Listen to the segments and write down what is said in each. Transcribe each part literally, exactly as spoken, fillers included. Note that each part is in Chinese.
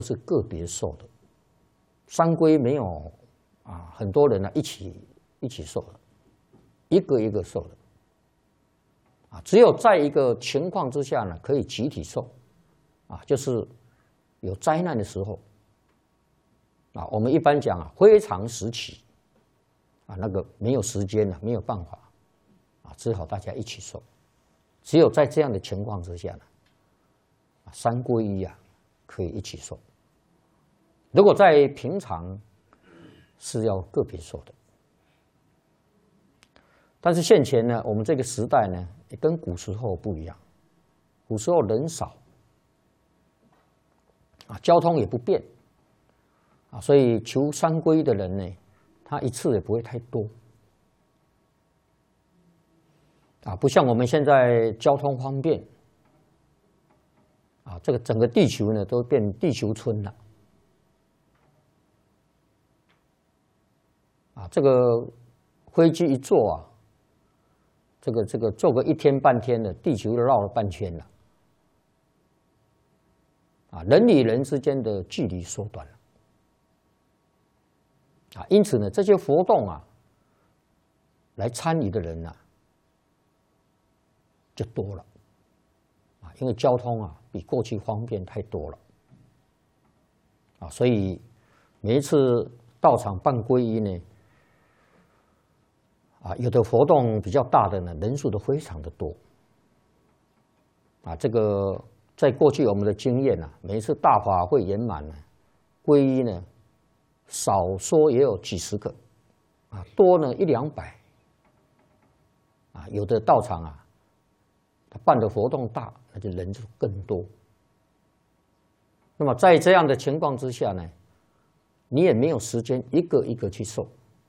是个别受的，三皈没有啊，很多人呢一起一起受的，一个一个受的啊，只有在一个情况之下呢，可以集体受啊，就是有灾难的时候啊，我们一般讲啊，非常时期啊，那个没有时间了，没有办法啊，只好大家一起受。只有在这样的情况之下呢，三皈依啊，可以一起受。如果在平常是要个别受的，但是现前呢，我们这个时代呢，也跟古时候不一样。古时候人少啊，交通也不便啊，所以求三皈依的人呢，他一次也不会太多啊，不像我们现在交通方便啊，这个整个地球呢都变地球村了。啊，这个飞机一坐啊，这个这个坐个一天半天的，地球都绕了半圈了。啊，人与人之间的距离缩短了。啊，因此呢，这些活动啊，来参与的人啊，就多了。啊，因为交通啊比过去方便太多了。啊，所以每一次到场办皈依呢。啊，有的活动比较大的呢，人数都非常的多。啊，这个在过去我们的经验啊，每一次大法会圆满呢，皈依呢，少说也有几十个，啊，多呢一两百。啊，有的道场啊，他办的活动大，那就人就更多。那么在这样的情况之下呢，你也没有时间一个一个去受。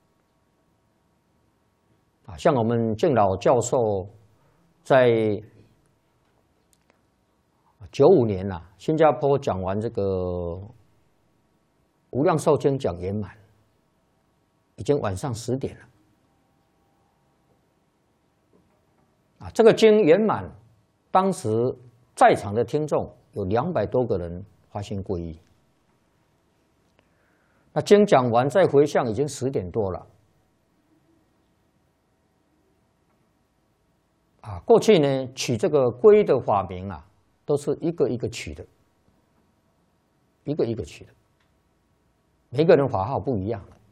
啊，像我们敬老教授在九五年呐、啊，新加坡讲完这个《无量寿经》讲圆满，已经晚上十点了。啊，这个经圆满，当时在场的听众有两百多个人发心皈依。那经讲完再回向，已经十点多了。啊，过去呢取这个皈依的法名啊，都是一个一个取的，一个一个取的，每个人法号不一样的。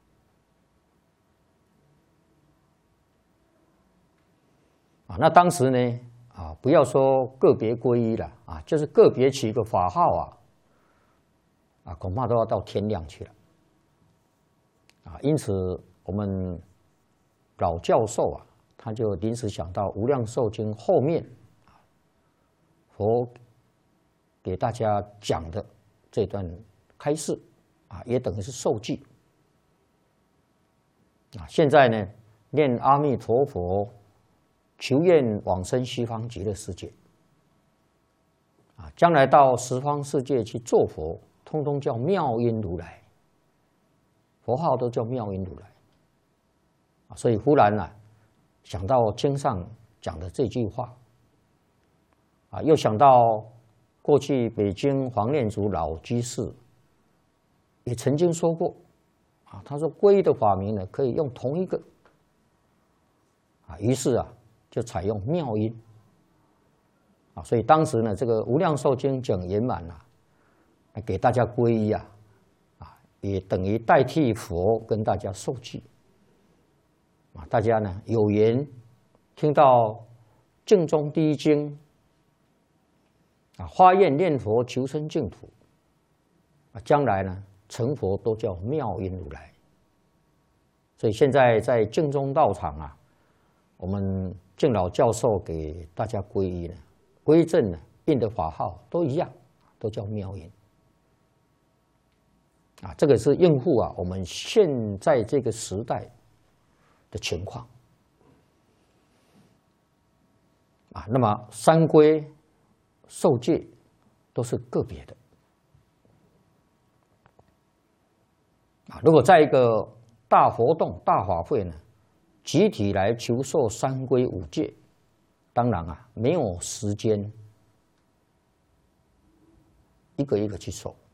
啊，那当时呢，啊，不要说个别皈依了啊，就是个别取一个法号啊，啊，恐怕都要到天亮去了。啊，因此我们老教授啊。他就临时想到《无量寿经》后面，佛给大家讲的这段开示啊，也等于是受记啊。现在呢，念阿弥陀佛，求愿往生西方极乐世界啊，将来到十方世界去做佛，通通叫妙音如来，佛号都叫妙音如来啊。所以忽然呢、啊。想到经上讲的这句话，啊，又想到过去北京黄念祖老居士也曾经说过，啊，他说皈依的法名呢可以用同一个，啊，于是啊就采用妙音，啊，所以当时呢这个《无量寿经》讲圆满了，给大家皈依啊，啊，也等于代替佛跟大家受记。啊，大家呢有缘听到净宗第一经啊，发愿念佛求生净土啊，将来呢成佛都叫妙音如来。所以现在在净宗道场啊，我们敬老教授给大家皈依呢，皈证呢印的法号都一样，都叫妙音。啊，这个是应付啊我们现在这个时代的情况啊，那么三皈受戒都是个别的啊。如果在一个大活动、大法会呢，集体来求受三皈五戒，当然啊，没有时间一个一个去受。